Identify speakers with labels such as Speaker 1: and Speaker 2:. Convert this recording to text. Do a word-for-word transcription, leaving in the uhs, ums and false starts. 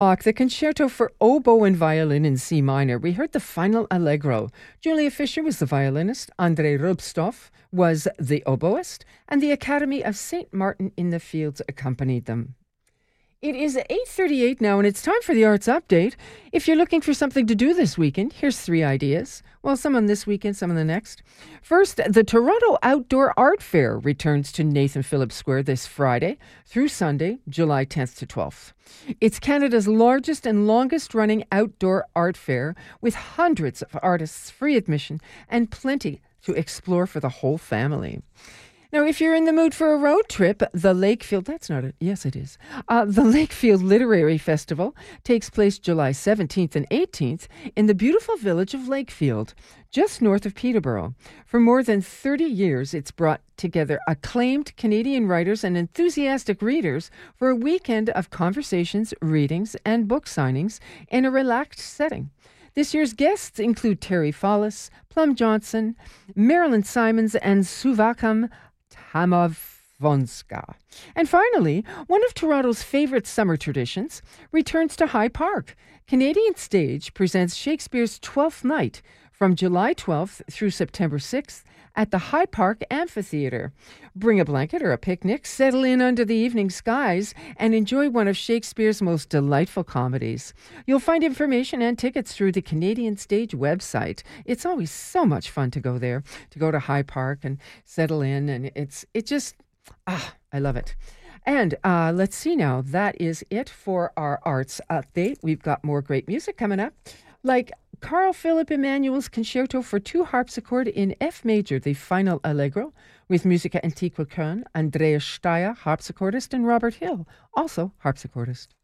Speaker 1: Bach, the concerto for oboe and violin in C minor. We heard the final allegro. Julia Fischer was the violinist, Andrei Rubstov was the oboist, and the Academy of Saint Martin in the Fields accompanied them. It is eight thirty-eight now, and it's time for the Arts Update. If you're looking for something to do this weekend, here's three ideas. Well, some on this weekend, some on the next. First, the Toronto Outdoor Art Fair returns to Nathan Phillips Square this Friday through Sunday, July tenth to twelfth. It's Canada's largest and longest-running outdoor art fair, with hundreds of artists, free admission, and plenty to explore for the whole family. Now, if you're in the mood for a road trip, the Lakefield, that's not it, yes it is, uh, the Lakefield Literary Festival takes place July seventeenth and eighteenth in the beautiful village of Lakefield, just north of Peterborough. For more than thirty years, it's brought together acclaimed Canadian writers and enthusiastic readers for a weekend of conversations, readings, and book signings in a relaxed setting. This year's guests include Terry Follis, Plum Johnson, Marilyn Simons, and Suvakam Tamavonska. And finally, one of Toronto's favorite summer traditions returns to High Park. Canadian Stage presents Shakespeare's Twelfth Night from July twelfth through September sixth at the High Park Amphitheatre. Bring a blanket or a picnic, settle in under the evening skies, and enjoy one of Shakespeare's most delightful comedies. You'll find information and tickets through the Canadian Stage website. It's always so much fun to go there, to go to High Park and settle in, and it's it just, ah, I love it. And uh, let's see now, that is it for our arts update. We've got more great music coming up, like Carl Philipp Emanuel's Concerto for Two Harpsichord in F major, the final allegro, with Musica Antiqua Köln, Andreas Steyer, harpsichordist, and Robert Hill, also harpsichordist.